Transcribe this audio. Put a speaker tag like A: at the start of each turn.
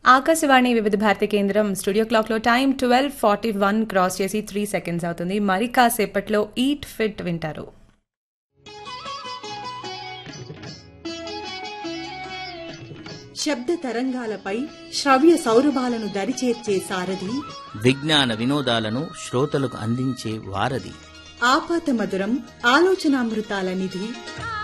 A: ఆకాశవాణి వివిధ భారతి కేంద్రం studio clock లో టైం 12:41 క్రాస్ చేసి 3 సెకండ్స్ అవుతుంది. మరి కాసేపట్లో ఈట్ ఫిట్ వింటారు.
B: శబ్ద తరంగాలపై శ్రవ్య సౌరభాలను దరిచేర్చే సారథి,
C: విజ్ఞాన వినోదాలను శ్రోతలకు అందించే వారధి,
B: ఆపాత మధురం ఆలోచనామృతాల నిధి,